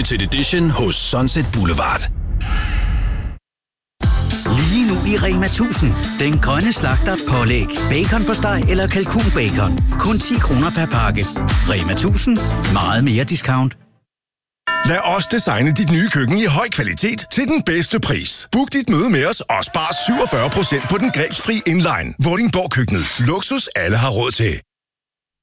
Limited Edition hos Sunset Boulevard. Lige nu i Rema 1000. Den grønne slagter pålæg, bacon på steg eller kalkunbacon. Kun 10 kroner per pakke. Rema 1000. Meget mere discount. Lad os designe dit nye køkken i høj kvalitet til den bedste pris. Book dit møde med os og spar 47% på den grebsfri inline. Vordingborg Køkkenet. Luksus alle har råd til.